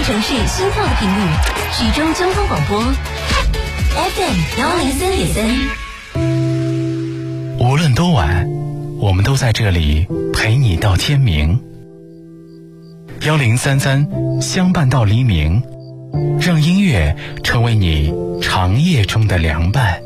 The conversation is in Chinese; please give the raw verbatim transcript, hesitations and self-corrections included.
城市心跳的频率，徐州交通广播 F M 幺零三点三。 无论多晚，我们都在这里陪你到天明。幺零三三相伴到黎明，让音乐成为你长夜中的凉伴。